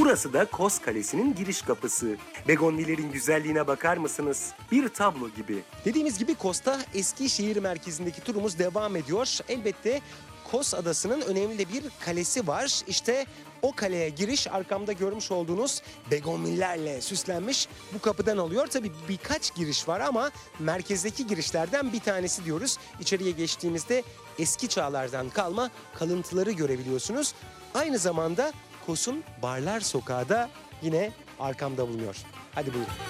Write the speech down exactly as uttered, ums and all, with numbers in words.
Burası da Kos Kalesi'nin giriş kapısı. Begonvilerin güzelliğine bakar mısınız? Bir tablo gibi. Dediğimiz gibi Kos'ta eski şehir merkezindeki turumuz devam ediyor. Elbette Kos Adası'nın önemli bir kalesi var. İşte o kaleye giriş arkamda görmüş olduğunuz begonvillerle süslenmiş bu kapıdan oluyor. Tabii birkaç giriş var ama merkezdeki girişlerden bir tanesi diyoruz. İçeriye geçtiğimizde eski çağlardan kalma kalıntıları görebiliyorsunuz. Aynı zamanda Kos'un Barlar Sokağı da yine arkamda bulunuyor. Hadi buyurun.